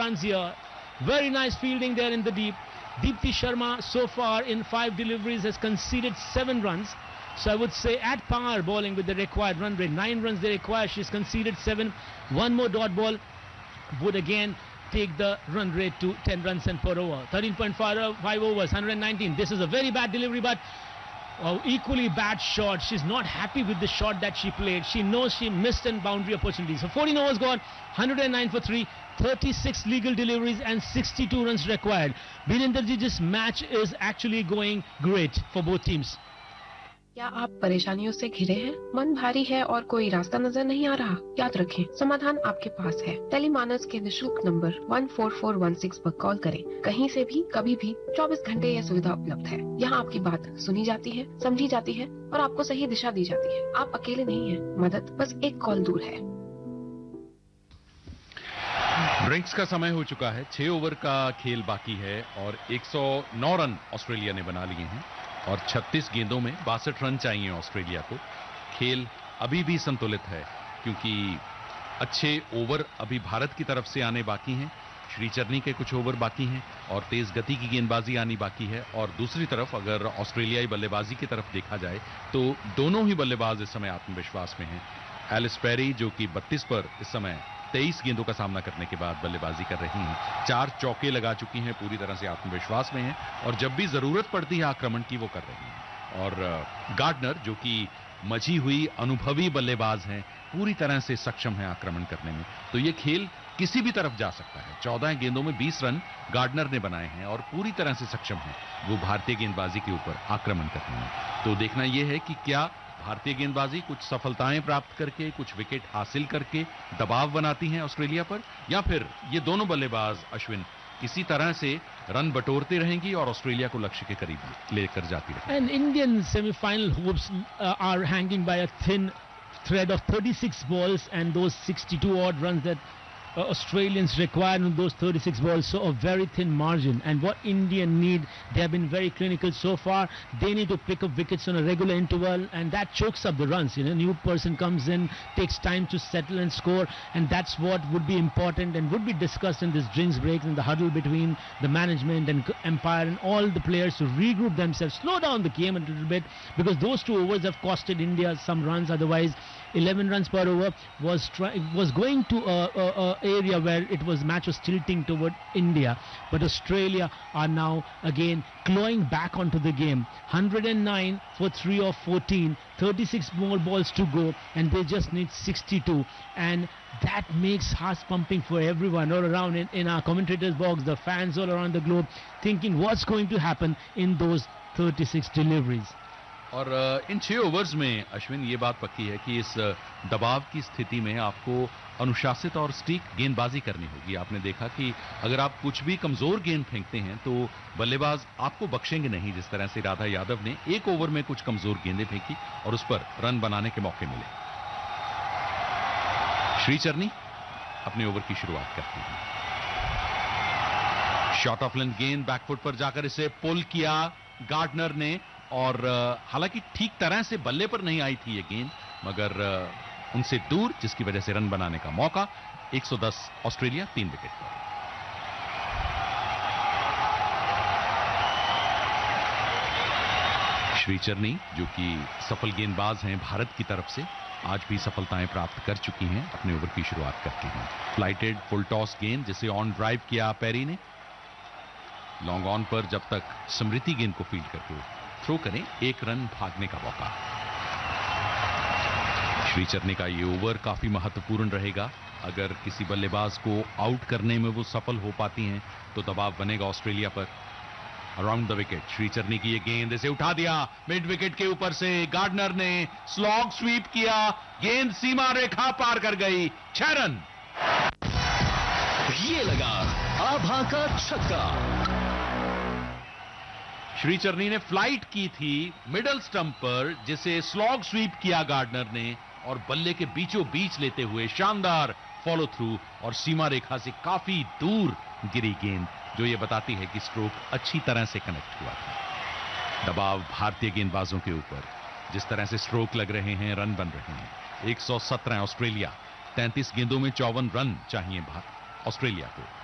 runs here. Very nice fielding there in the deep. Deepti Sharma so far in 5 deliveries has conceded 7 runs. So I would say at par bowling with the required run rate. 9 runs they require. She's conceded 7. One more dot ball would again take the run rate to 10 runs and per over. 13.5 overs, 119. This is a very bad delivery, but equally bad shot. She's not happy with the shot that she played. She knows she missed an boundary opportunity. So 14 overs gone, 109 for 3, 36 legal deliveries and 62 runs required. Bininder ji, this match is actually going great for both teams. क्या आप परेशानियों से घिरे हैं? मन भारी है और कोई रास्ता नजर नहीं आ रहा? याद रखें, समाधान आपके पास है। टेलीमानस के निशुल्क नंबर 14416 पर कॉल करें। कहीं से भी, कभी भी, 24 घंटे यह सुविधा उपलब्ध है। यहाँ आपकी बात सुनी जाती है, समझी जाती है और आपको सही दिशा दी जाती है। आप अकेले नहीं हैं। मदद बस एक कॉल दूर है। ड्रिंक्स का समय हो चुका है। 6 ओवर का खेल बाकी है और 109 रन ऑस्ट्रेलिया ने बना लिए हैं और 36 गेंदों में 62 रन चाहिए ऑस्ट्रेलिया को। खेल अभी भी संतुलित है क्योंकि अच्छे ओवर अभी भारत की तरफ से आने बाकी हैं। श्रीचरनी के कुछ ओवर बाकी हैं और तेज गति की गेंदबाजी आनी बाकी है। और दूसरी तरफ अगर ऑस्ट्रेलियाई बल्लेबाजी की तरफ देखा जाए तो दोनों ही बल्लेबाज इस समय आत्मविश्वास में हैं। एलिस पेरी जो कि 32 पर इस समय 23 गेंदों का सामना करने के बाद बल्लेबाजी कर रही हैं, 4 चौके लगा चुकी हैं, पूरी तरह से आत्मविश्वास में हैं और जब भी जरूरत पड़ती है आक्रमण की वो कर रही हैं। और गार्डनर जो कि मची हुई अनुभवी बल्लेबाज हैं, पूरी तरह से सक्षम है आक्रमण करने में। तो ये खेल किसी भी तरफ जा सकता है। 14 गेंदों में 20 रन गार्डनर ने बनाए हैं और पूरी तरह से सक्षम है वो भारतीय गेंदबाजी के ऊपर आक्रमण करने में। तो देखना यह है कि क्या भारतीय गेंदबाजी कुछ सफलताएं प्राप्त करके, कुछ विकेट हासिल करके दबाव बनाती हैं ऑस्ट्रेलिया पर, या फिर ये दोनों बल्लेबाज अश्विन किसी तरह से रन बटोरते रहेंगी और ऑस्ट्रेलिया को लक्ष्य के करीब लेकर जाती रहेंगी। And Indian semi-final hopes are hanging by a thin thread of 36 balls and those 62 odd runs that Australians require on those 36 balls, so a very thin margin. And what India need, they have been very clinical so far. They need to pick up wickets on a regular interval, and that chokes up the runs. You know, new person comes in, takes time to settle and score, and that's what would be important and would be discussed in this drinks break and the huddle between the management and umpire and all the players to regroup themselves, slow down the game a little bit, because those 2 overs have costed India some runs. Otherwise, 11 runs per over was going to a area where it was match was tilting toward India, but Australia are now again clawing back onto the game. 109 for 3 of 14, 36 more balls to go, and they just need 62, and that makes hearts pumping for everyone all around in our commentators box, the fans all around the globe, thinking what's going to happen in those 36 deliveries. और इन 6 overs में अश्विन ये बात पक्की है कि इस दबाव की स्थिति में आपको अनुशासित और सटीक गेंदबाजी करनी होगी। आपने देखा कि अगर आप कुछ भी कमजोर गेंद फेंकते हैं तो बल्लेबाज आपको बख्शेंगे नहीं। जिस तरह से राधा यादव ने 1 ओवर में कुछ कमजोर गेंदें फेंकी और उस पर रन बनाने के मौके मिले। श्रीचरनी अपने ओवर की शुरुआत करती है। शॉट ऑफ लेंथ गेंद बैकफुट पर जाकर इसे पुल किया गार्डनर ने, और हालांकि ठीक तरह से बल्ले पर नहीं आई थी ये गेंद, मगर उनसे दूर, जिसकी वजह से रन बनाने का मौका। 110 ऑस्ट्रेलिया 3 विकेट पर। श्रीचरनी जो कि सफल गेंदबाज हैं भारत की तरफ से, आज भी सफलताएं प्राप्त कर चुकी हैं, अपने ओवर की शुरुआत करती हैं। फ्लाइटेड फुल टॉस गेंद जिसे ऑन ड्राइव किया पेरी ने। लॉन्ग ऑन पर जब तक स्मृति गेंद को फील्ड करके थ्रो करें, 1 रन भागने का मौका। श्रीचरनी का ये ओवर काफी महत्वपूर्ण रहेगा। अगर किसी बल्लेबाज को आउट करने में वो सफल हो पाती हैं तो दबाव बनेगा ऑस्ट्रेलिया पर। अराउंड द विकेट श्रीचरनी की ये गेंद, इसे उठा दिया मिड विकेट के ऊपर से। गार्डनर ने स्लॉग स्वीप किया, गेंद सीमा रेखा पार कर गई। 6 रन। ये लगा आभा का छक्का। श्रीचरनी ने फ्लाइट की थी मिडल स्टंप पर, जिसे स्लॉग स्वीप किया गार्डनर ने और बल्ले के बीचों बीच लेते हुए शानदार फॉलो थ्रू और सीमा रेखा से काफी दूर गिरी गेंद, जो ये बताती है कि स्ट्रोक अच्छी तरह से कनेक्ट हुआ था। दबाव भारतीय गेंदबाजों के ऊपर, जिस तरह से स्ट्रोक लग रहे हैं, रन बन रहे हैं। 117 ऑस्ट्रेलिया, 33 गेंदों में 54 रन चाहिए ऑस्ट्रेलिया को।